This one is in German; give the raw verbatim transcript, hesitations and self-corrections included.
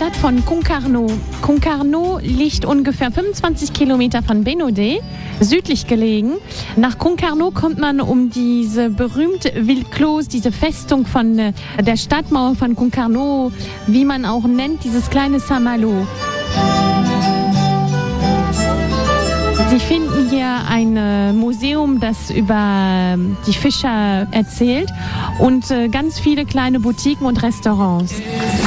Stadt von Concarneau. Concarneau liegt ungefähr fünfundzwanzig Kilometer von Bénodet, südlich gelegen. Nach Concarneau kommt man um diese berühmte Villeclose, diese Festung von äh, der Stadtmauer von Concarneau, wie man auch nennt, dieses kleine Saint-Malo. Sie finden hier ein äh, Museum, das über äh, die Fischer erzählt und äh, ganz viele kleine Boutiquen und Restaurants.